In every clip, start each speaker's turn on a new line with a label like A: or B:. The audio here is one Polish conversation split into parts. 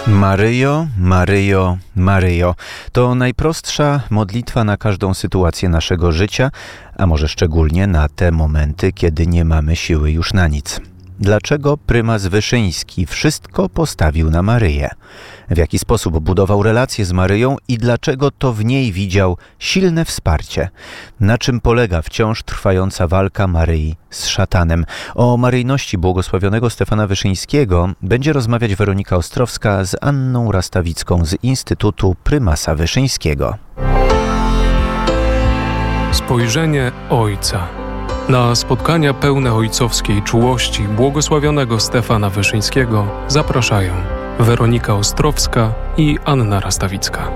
A: Maryjo, Maryjo, Maryjo. To najprostsza modlitwa na każdą sytuację naszego życia, a może szczególnie na te momenty, kiedy nie mamy siły już na nic. Dlaczego prymas Wyszyński wszystko postawił na Maryję? W jaki sposób budował relacje z Maryją i dlaczego to w niej widział silne wsparcie? Na czym polega wciąż trwająca walka Maryi z szatanem? O maryjności błogosławionego Stefana Wyszyńskiego będzie rozmawiać Weronika Ostrowska z Anną Rastawicką z Instytutu Prymasa Wyszyńskiego.
B: Spojrzenie Ojca. Na spotkania pełne ojcowskiej czułości błogosławionego Stefana Wyszyńskiego zapraszają Weronika Ostrowska i Anna Rastawicka.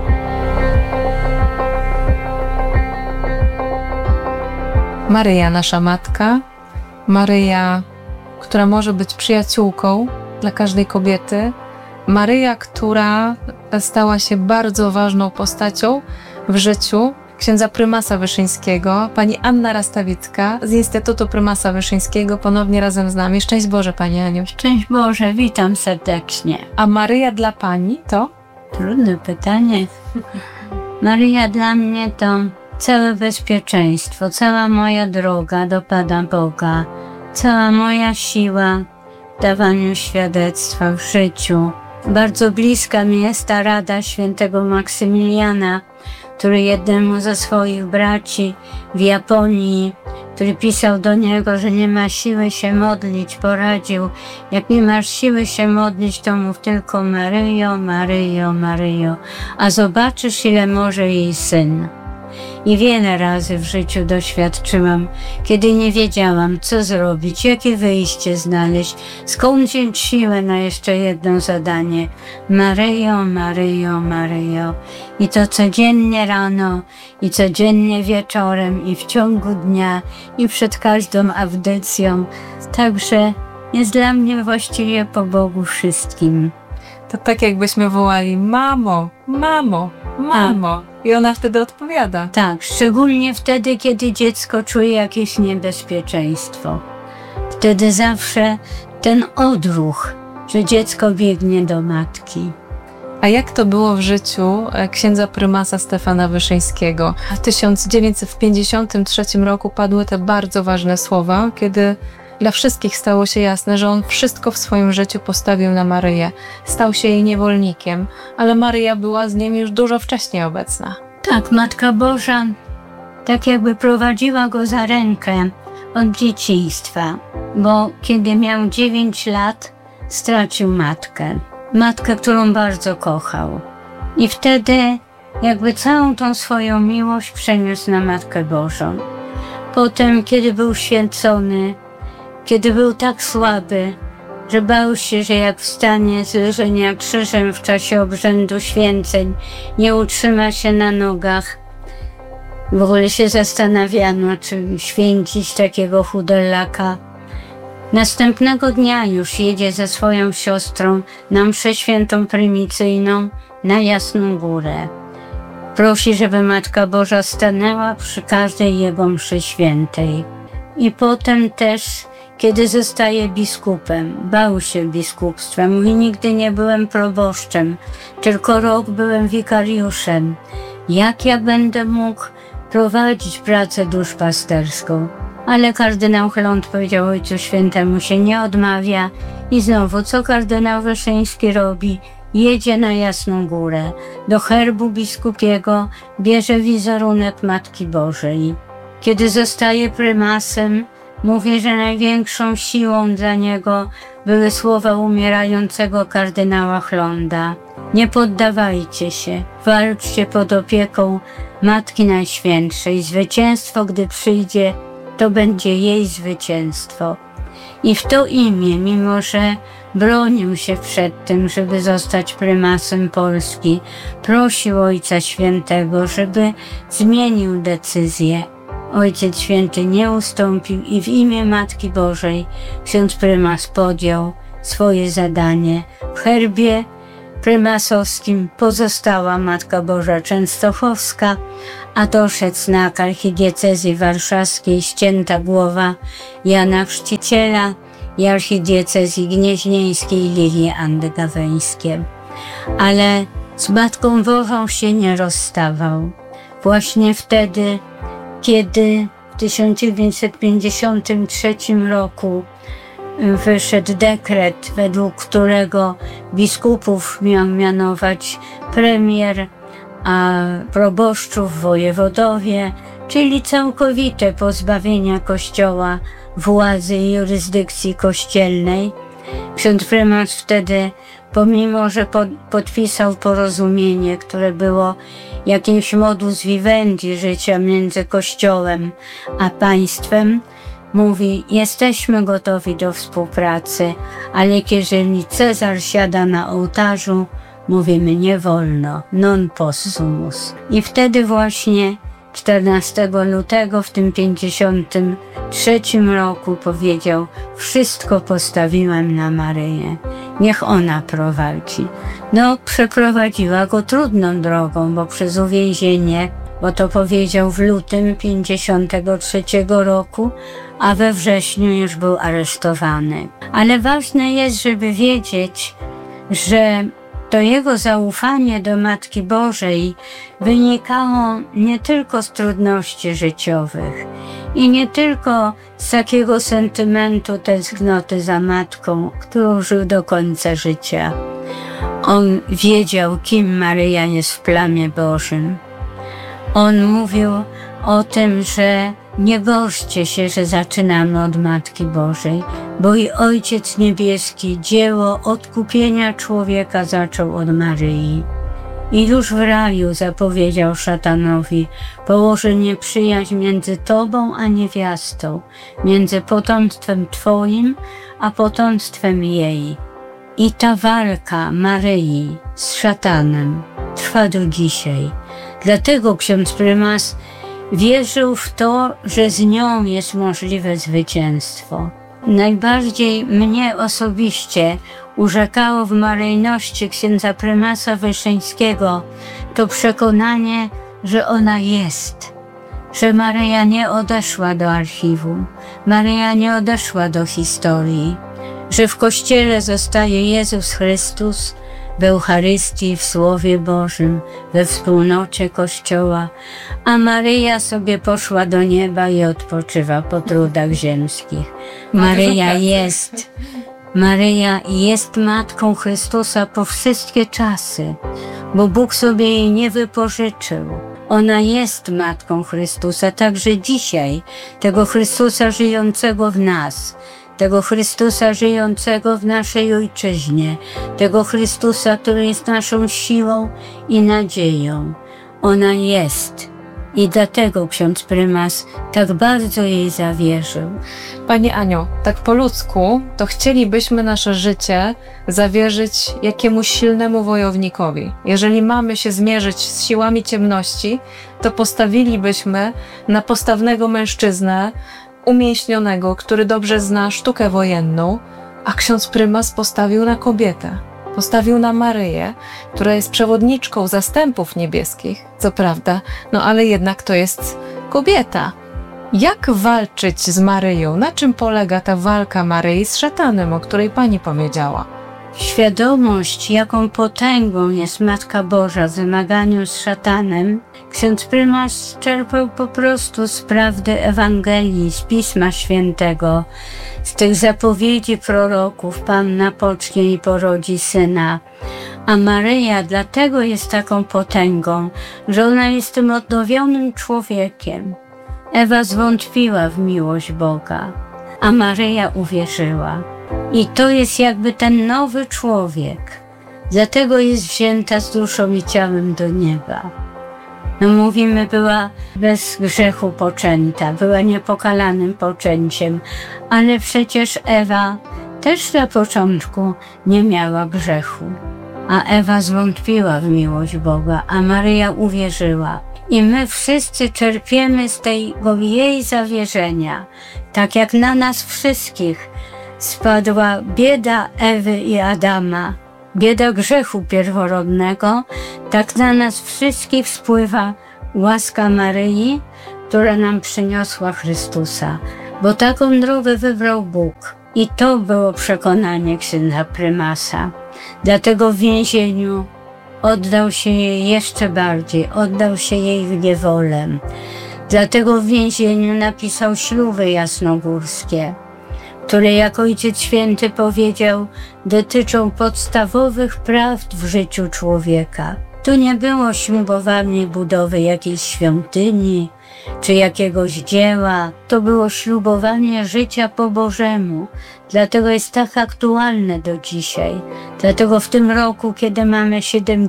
C: Maryja, nasza matka, Maryja, która może być przyjaciółką dla każdej kobiety, Maryja, która stała się bardzo ważną postacią w życiu księdza prymasa Wyszyńskiego, pani Anna Rastawicka z Instytutu Prymasa Wyszyńskiego, ponownie razem z nami. Szczęść Boże, pani Aniu.
D: Szczęść Boże, witam serdecznie.
C: A Maryja dla pani to?
D: Trudne pytanie. Maryja dla mnie to całe bezpieczeństwo, cała moja droga do Pana Boga, cała moja siła w dawaniu świadectwa w życiu. Bardzo bliska mi jest ta rada świętego Maksymiliana, który jednemu ze swoich braci w Japonii, który pisał do niego, że nie ma siły się modlić, poradził: jak nie masz siły się modlić, to mów tylko Maryjo, Maryjo, Maryjo, a zobaczysz, ile może jej syn. I wiele razy w życiu doświadczyłam, kiedy nie wiedziałam, co zrobić, jakie wyjście znaleźć, skąd wziąć siłę na jeszcze jedno zadanie. Maryjo, Maryjo, Maryjo. I to codziennie rano, i codziennie wieczorem, i w ciągu dnia, i przed każdą audycją. Także jest dla mnie właściwie po Bogu wszystkim.
C: To tak jakbyśmy wołali: mamo, mamo, mamo. I ona wtedy odpowiada.
D: Tak, szczególnie wtedy, kiedy dziecko czuje jakieś niebezpieczeństwo. Wtedy zawsze ten odruch, że dziecko biegnie do matki.
C: A jak to było w życiu księdza prymasa Stefana Wyszyńskiego? W 1953 roku padły te bardzo ważne słowa, kiedy dla wszystkich stało się jasne, że on wszystko w swoim życiu postawił na Maryję. Stał się jej niewolnikiem, ale Maryja była z nim już dużo wcześniej obecna.
D: Tak, Matka Boża tak jakby prowadziła go za rękę od dzieciństwa, bo kiedy miał 9 lat, stracił matkę. Matkę, którą bardzo kochał. I wtedy jakby całą tą swoją miłość przeniósł na Matkę Bożą. Potem, kiedy był święcony, kiedy był tak słaby, że bał się, że jak wstanie z leżenia krzyżem w czasie obrzędu święceń, nie utrzyma się na nogach. W ogóle się zastanawiano, czy święcić takiego chudellaka. Następnego dnia już jedzie ze swoją siostrą na mszę świętą prymicyjną na Jasną Górę. Prosi, żeby Matka Boża stanęła przy każdej jego mszy świętej. I potem też, kiedy zostaje biskupem, bał się biskupstwa. Mówi: nigdy nie byłem proboszczem, tylko rok byłem wikariuszem. Jak ja będę mógł prowadzić pracę duszpasterską? Ale kardynał Chląd powiedział: Ojcu Świętemu się nie odmawia. I znowu, co kardynał Wyszyński robi? Jedzie na Jasną Górę. Do herbu biskupiego bierze wizerunek Matki Bożej. Kiedy zostaje prymasem, mówi, że największą siłą dla niego były słowa umierającego kardynała Chląda: nie poddawajcie się, walczcie pod opieką Matki Najświętszej. Zwycięstwo, gdy przyjdzie, to będzie jej zwycięstwo. I w to imię, mimo że bronił się przed tym, żeby zostać prymasem Polski, prosił Ojca Świętego, żeby zmienił decyzję. Ojciec Święty nie ustąpił i w imię Matki Bożej ksiądz prymas podjął swoje zadanie. W herbie prymasowskim pozostała Matka Boża Częstochowska, a doszedł znak archidiecezji warszawskiej ścięta głowa Jana Chrzciciela i archidiecezji gnieźnieńskiej Lilii Anny Gaweńskiej. ale z Matką Bożą się nie rozstawał. Właśnie wtedy, kiedy w 1953 roku wyszedł dekret, według którego biskupów miał mianować premier, a proboszczów wojewodowie, czyli całkowite pozbawienia Kościoła władzy i jurysdykcji kościelnej. Ksiądz prymas wtedy, pomimo że podpisał porozumienie, które było jakimś modus vivendi życia między Kościołem a państwem, mówi: jesteśmy gotowi do współpracy, ale jeżeli Cezar siada na ołtarzu, mówimy: nie wolno, non possumus. I wtedy właśnie 14 lutego w tym 53 roku powiedział: wszystko postawiłem na Maryję, niech ona prowadzi. No, przeprowadziła go trudną drogą, bo przez uwięzienie, bo to powiedział w lutym 53 roku, a we wrześniu już był aresztowany. Ale ważne jest, żeby wiedzieć, że to jego zaufanie do Matki Bożej wynikało nie tylko z trudności życiowych i nie tylko z takiego sentymentu tęsknoty za Matką, którą żył do końca życia. On wiedział, kim Maryja jest w planie Bożym. On mówił o tym, że nie gorszcie się, że zaczynamy od Matki Bożej, bo i Ojciec Niebieski dzieło odkupienia człowieka zaczął od Maryi. I już w raju zapowiedział szatanowi: położę nieprzyjaźń między tobą a niewiastą, między potomstwem twoim a potomstwem jej. I ta walka Maryi z szatanem trwa do dzisiaj. Dlatego ksiądz prymas wierzył w to, że z nią jest możliwe zwycięstwo. Najbardziej mnie osobiście urzekało w maryjności księdza prymasa Wyszyńskiego to przekonanie, że ona jest, że Maryja nie odeszła do archiwum, Maryja nie odeszła do historii, że w Kościele zostaje Jezus Chrystus, w Eucharystii, w Słowie Bożym, we wspólnocie Kościoła, a Maryja sobie poszła do nieba i odpoczywa po trudach ziemskich. Maryja jest Matką Chrystusa po wszystkie czasy, bo Bóg sobie jej nie wypożyczył. Ona jest Matką Chrystusa także dzisiaj, tego Chrystusa żyjącego w nas, tego Chrystusa żyjącego w naszej Ojczyźnie, tego Chrystusa, który jest naszą siłą i nadzieją. Ona jest i dlatego ksiądz prymas tak bardzo jej zawierzył.
C: Pani Aniu, tak po ludzku, to chcielibyśmy nasze życie zawierzyć jakiemuś silnemu wojownikowi. Jeżeli mamy się zmierzyć z siłami ciemności, to postawilibyśmy na postawnego mężczyznę, umięśnionego, który dobrze zna sztukę wojenną, a ksiądz prymas postawił na kobietę. Postawił na Maryję, która jest przewodniczką zastępów niebieskich, co prawda, no ale jednak to jest kobieta. Jak walczyć z Maryją? Na czym polega ta walka Maryi z szatanem, o której pani powiedziała?
D: Świadomość, jaką potęgą jest Matka Boża w zmaganiu z szatanem, ksiądz prymas czerpał po prostu z prawdy Ewangelii, z Pisma Świętego, z tych zapowiedzi proroków: Panna pocznie i porodzi syna. A Maryja dlatego jest taką potęgą, że ona jest tym odnowionym człowiekiem. Ewa zwątpiła w miłość Boga, a Maryja uwierzyła. I to jest jakby ten nowy człowiek. Dlatego jest wzięta z duszą i ciałem do nieba. No mówimy, była bez grzechu poczęta, była niepokalanym poczęciem, ale przecież Ewa też na początku nie miała grzechu. A Ewa zwątpiła w miłość Boga, a Maryja uwierzyła. I my wszyscy czerpiemy z tego jej zawierzenia, tak jak na nas wszystkich spadła bieda Ewy i Adama, bieda grzechu pierworodnego, tak na nas wszystkich spływa łaska Maryi, która nam przyniosła Chrystusa, bo taką drogę wybrał Bóg. I to było przekonanie księdza prymasa. Dlatego w więzieniu oddał się jej jeszcze bardziej, oddał się jej w niewolę. Dlatego w więzieniu napisał śluby jasnogórskie, które, jak Ojciec Święty powiedział, dotyczą podstawowych prawd w życiu człowieka. To nie było ślubowanie budowy jakiejś świątyni czy jakiegoś dzieła. To było ślubowanie życia po Bożemu. Dlatego jest tak aktualne do dzisiaj. Dlatego w tym roku, kiedy mamy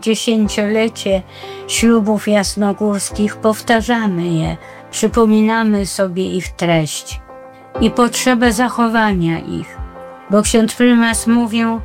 D: 70-lecie ślubów jasnogórskich, powtarzamy je, przypominamy sobie ich treść i potrzebę zachowania ich. Bo ksiądz prymas mówił,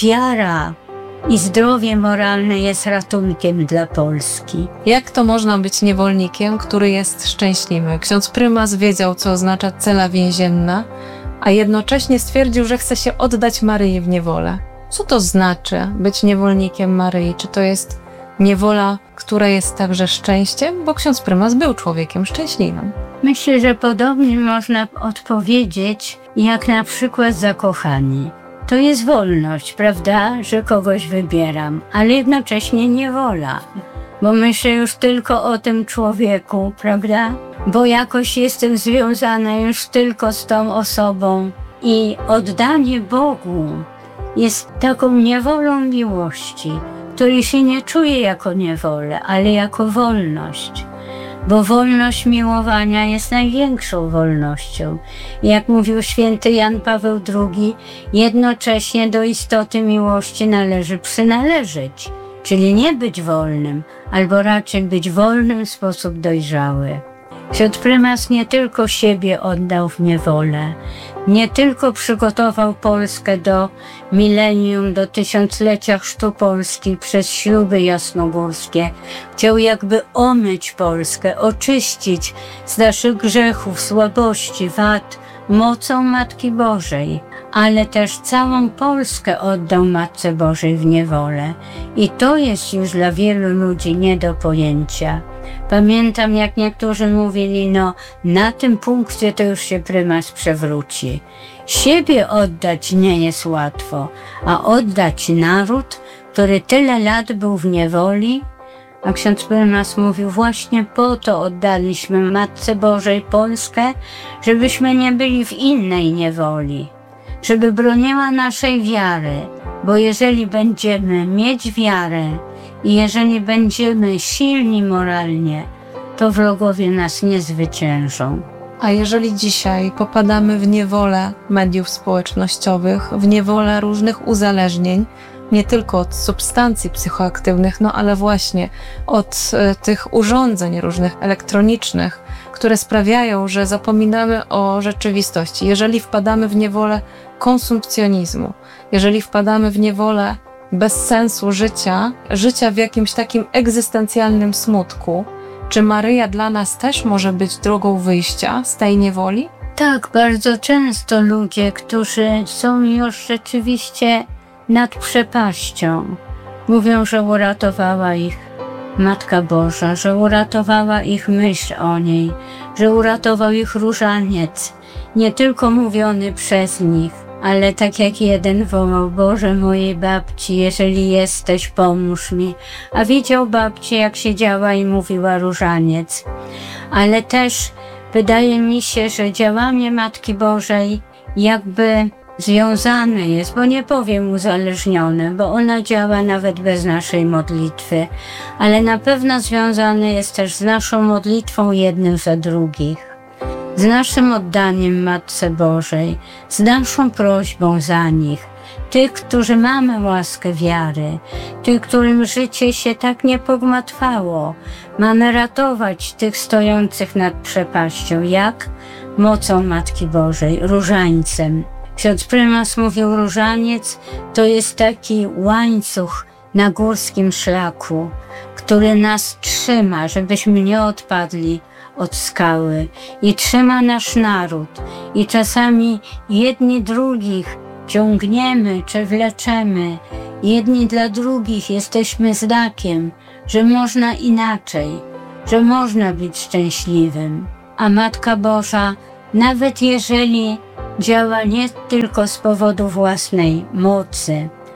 D: wiara i zdrowie moralne jest ratunkiem dla Polski.
C: Jak to można być niewolnikiem, który jest szczęśliwy? Ksiądz prymas wiedział, co oznacza cela więzienna, a jednocześnie stwierdził, że chce się oddać Maryi w niewolę. Co to znaczy być niewolnikiem Maryi? Czy to jest niewola, która jest także szczęściem? Bo ksiądz prymas był człowiekiem szczęśliwym.
D: Myślę, że podobnie można odpowiedzieć jak na przykład zakochani. To jest wolność, prawda, że kogoś wybieram, ale jednocześnie niewola, bo myślę już tylko o tym człowieku, prawda? Bo jakoś jestem związana już tylko z tą osobą i oddanie Bogu jest taką niewolą miłości, której się nie czuje jako niewolę, ale jako wolność. Bo wolność miłowania jest największą wolnością. Jak mówił święty Jan Paweł II, jednocześnie do istoty miłości należy przynależeć, czyli nie być wolnym, albo raczej być wolnym w sposób dojrzały. Ksiądz prymas nie tylko siebie oddał w niewolę, nie tylko przygotował Polskę do milenium, do tysiąclecia chrztu Polski przez śluby jasnogórskie. Chciał jakby omyć Polskę, oczyścić z naszych grzechów, słabości, wad, mocą Matki Bożej, ale też całą Polskę oddał Matce Bożej w niewolę. I to jest już dla wielu ludzi nie do pojęcia. Pamiętam, jak niektórzy mówili, no na tym punkcie to już się prymas przewróci. Siebie oddać nie jest łatwo, a oddać naród, który tyle lat był w niewoli. A ksiądz prymas mówił, właśnie po to oddaliśmy Matce Bożej Polskę, żebyśmy nie byli w innej niewoli, żeby broniła naszej wiary, bo jeżeli będziemy mieć wiarę i jeżeli będziemy silni moralnie, to wrogowie nas nie zwyciężą.
C: A jeżeli dzisiaj popadamy w niewolę mediów społecznościowych, w niewolę różnych uzależnień, nie tylko od substancji psychoaktywnych, no ale właśnie od tych urządzeń różnych elektronicznych, które sprawiają, że zapominamy o rzeczywistości. Jeżeli wpadamy w niewolę konsumpcjonizmu, jeżeli wpadamy w niewolę bez sensu życia w jakimś takim egzystencjalnym smutku, czy Maryja dla nas też może być drogą wyjścia z tej niewoli?
D: Tak, bardzo często ludzie, którzy są już rzeczywiście nad przepaścią, mówią, że uratowała ich Matka Boża, że uratowała ich myśl o niej, że uratował ich różaniec, nie tylko mówiony przez nich, ale tak jak jeden wołał, Boże mojej babci, jeżeli jesteś, pomóż mi. A widział babcię, jak siedziała i mówiła różaniec. Ale też wydaje mi się, że działanie Matki Bożej jakby związane jest, bo nie powiem uzależnione, bo ona działa nawet bez naszej modlitwy, ale na pewno związane jest też z naszą modlitwą jednym za drugich, z naszym oddaniem Matce Bożej, z naszą prośbą za nich, tych, którzy mamy łaskę wiary, tych, którym życie się tak nie pogmatwało. Mamy ratować tych stojących nad przepaścią. Jak? Mocą Matki Bożej, różańcem. Ksiądz prymas mówił, różaniec to jest taki łańcuch na górskim szlaku, który nas trzyma, żebyśmy nie odpadli od skały i trzyma nasz naród. I czasami jedni drugich ciągniemy czy wleczemy, jedni dla drugich jesteśmy znakiem, że można inaczej, że można być szczęśliwym. A Matka Boża, nawet jeżeli działa nie tylko z powodu własnej mocy,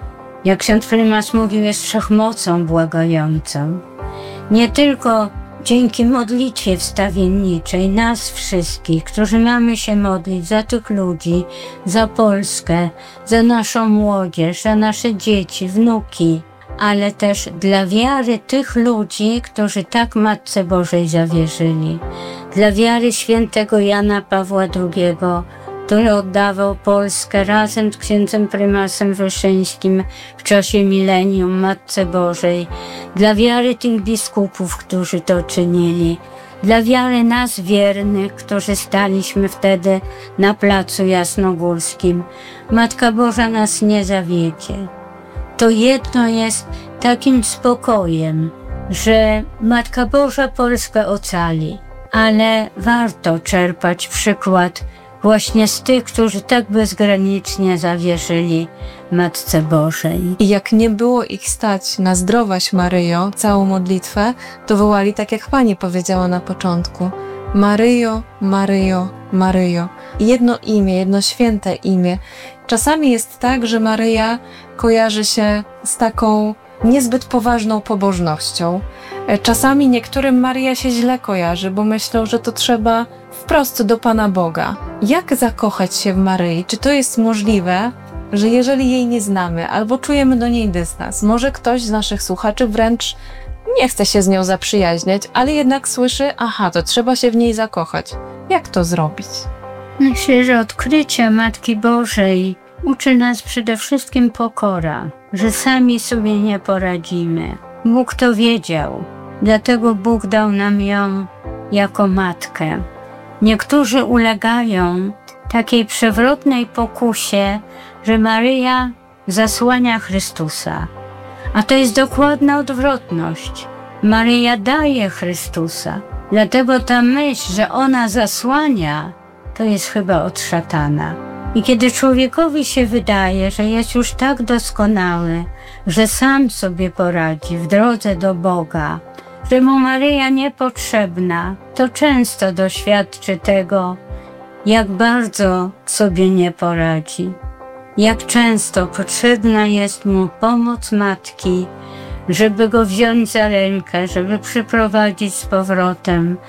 D: jak ksiądz prymas mówił, jest wszechmocą błagającą. Nie tylko dzięki modlitwie wstawienniczej nas wszystkich, którzy mamy się modlić za tych ludzi, za Polskę, za naszą młodzież, za nasze dzieci, wnuki, ale też dla wiary tych ludzi, którzy tak Matce Bożej zawierzyli. Dla wiary świętego Jana Pawła II, który oddawał Polskę razem z księdzem prymasem Wyszyńskim w czasie milenium Matce Bożej. Dla wiary tych biskupów, którzy to czynili. Dla wiary nas wiernych, którzy staliśmy wtedy na Placu Jasnogórskim. Matka Boża nas nie zawiedzie. To jedno jest takim spokojem, że Matka Boża Polskę ocali, ale warto czerpać przykład właśnie z tych, którzy tak bezgranicznie zawierzyli Matce Bożej.
C: I jak nie było ich stać na zdrowaś Maryjo, całą modlitwę, to wołali tak, jak Pani powiedziała na początku: Maryjo, Maryjo, Maryjo. I jedno imię, jedno święte imię. Czasami jest tak, że Maryja kojarzy się z taką niezbyt poważną pobożnością. Czasami niektórym Maryja się źle kojarzy, bo myślą, że to trzeba wprost do Pana Boga. Jak zakochać się w Maryi? Czy to jest możliwe, że jeżeli jej nie znamy albo czujemy do niej dystans, może ktoś z naszych słuchaczy wręcz nie chce się z nią zaprzyjaźniać, ale jednak słyszy: aha, to trzeba się w niej zakochać. Jak to zrobić?
D: Myślę, że odkrycie Matki Bożej uczy nas przede wszystkim pokora, że sami sobie nie poradzimy. Bóg to wiedział, dlatego Bóg dał nam ją jako matkę. Niektórzy ulegają takiej przewrotnej pokusie, że Maryja zasłania Chrystusa. A to jest dokładna odwrotność. Maryja daje Chrystusa. Dlatego ta myśl, że ona zasłania, to jest chyba od szatana. I kiedy człowiekowi się wydaje, że jest już tak doskonały, że sam sobie poradzi w drodze do Boga, że mu Maryja niepotrzebna, to często doświadczy tego, jak bardzo sobie nie poradzi. Jak często potrzebna jest mu pomoc matki, żeby go wziąć za rękę, żeby przyprowadzić z powrotem,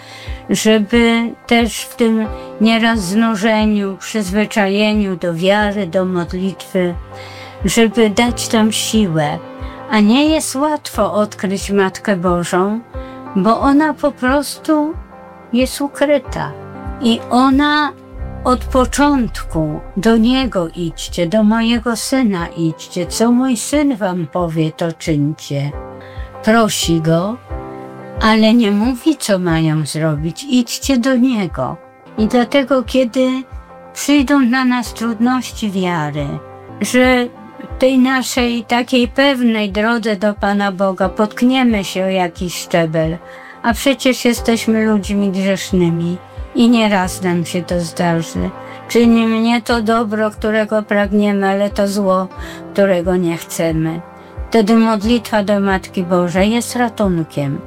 D: żeby też w tym nieraz znużeniu, przyzwyczajeniu do wiary, do modlitwy, żeby dać tam siłę. A nie jest łatwo odkryć Matkę Bożą, bo ona po prostu jest ukryta. I ona od początku: do Niego idźcie, do mojego Syna idźcie, co mój Syn wam powie, to czyńcie. Prosi Go, ale nie mówi, co mają zrobić. Idźcie do Niego. I dlatego, kiedy przyjdą na nas trudności wiary, że w tej naszej takiej pewnej drodze do Pana Boga potkniemy się o jakiś szczebel, a przecież jesteśmy ludźmi grzesznymi i nieraz nam się to zdarzy. Czyni mnie to dobro, którego pragniemy, ale to zło, którego nie chcemy. Wtedy modlitwa do Matki Bożej jest ratunkiem.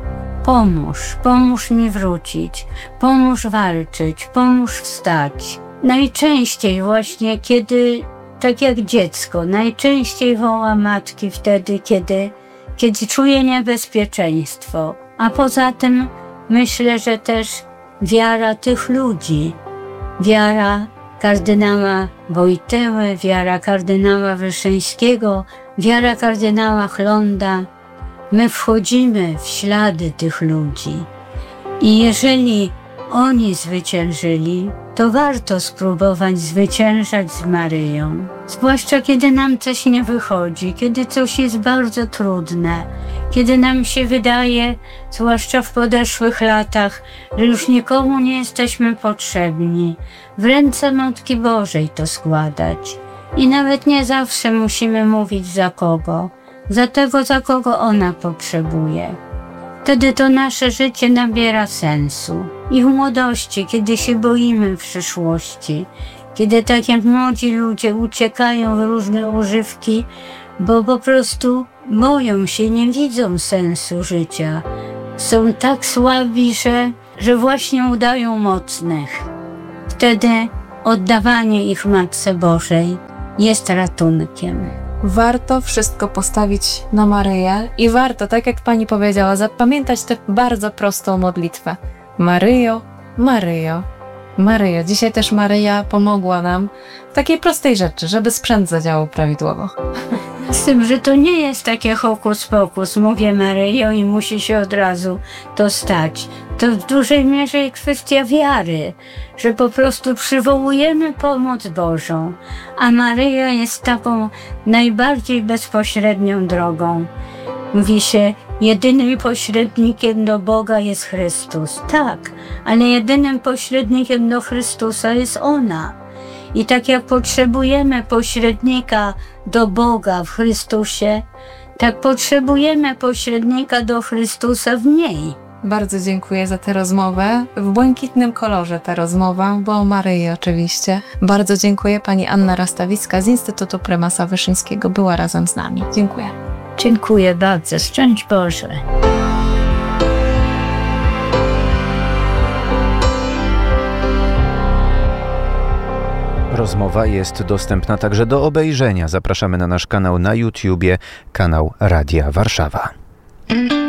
D: Pomóż mi wrócić, pomóż walczyć, pomóż wstać. Najczęściej właśnie, kiedy, tak jak dziecko, najczęściej woła matki wtedy, kiedy czuje niebezpieczeństwo. A poza tym myślę, że też wiara tych ludzi, wiara kardynała Wojtyły, wiara kardynała Wyszyńskiego, wiara kardynała Chlonda. My wchodzimy w ślady tych ludzi i jeżeli oni zwyciężyli, to warto spróbować zwyciężać z Maryją. Zwłaszcza kiedy nam coś nie wychodzi, kiedy coś jest bardzo trudne, kiedy nam się wydaje, zwłaszcza w podeszłych latach, że już nikomu nie jesteśmy potrzebni. W ręce Matki Bożej to składać. I nawet nie zawsze musimy mówić za kogo. Za tego, za kogo ona potrzebuje. Wtedy to nasze życie nabiera sensu. I w młodości, kiedy się boimy przyszłości, kiedy tak jak młodzi ludzie uciekają w różne używki, bo po prostu boją się, nie widzą sensu życia. Są tak słabi, że właśnie udają mocnych. Wtedy oddawanie ich Matce Bożej jest ratunkiem.
C: warto wszystko postawić na Maryję i warto, tak jak Pani powiedziała, zapamiętać tę bardzo prostą modlitwę. Maryjo, Maryjo, Maryjo. Dzisiaj też Maryja pomogła nam w takiej prostej rzeczy, żeby sprzęt zadziałał prawidłowo.
D: Z tym, że to nie jest takie hokus pokus, mówię Maryjo i musi się od razu to stać. To w dużej mierze kwestia wiary, że po prostu przywołujemy pomoc Bożą, a Maryja jest taką najbardziej bezpośrednią drogą. Mówi się, jedynym pośrednikiem do Boga jest Chrystus. Tak, ale jedynym pośrednikiem do Chrystusa jest ona. I tak jak potrzebujemy pośrednika do Boga w Chrystusie, tak potrzebujemy pośrednika do Chrystusa w niej.
C: Bardzo dziękuję za tę rozmowę. W błękitnym kolorze ta rozmowa, bo o Maryi oczywiście. Bardzo dziękuję. Pani Anna Rastawicka z Instytutu Prymasa Wyszyńskiego była razem z nami. Dziękuję.
D: Dziękuję bardzo. Szczęść Boże.
A: Rozmowa jest dostępna także do obejrzenia. Zapraszamy na nasz kanał na YouTubie, kanał Radia Warszawa.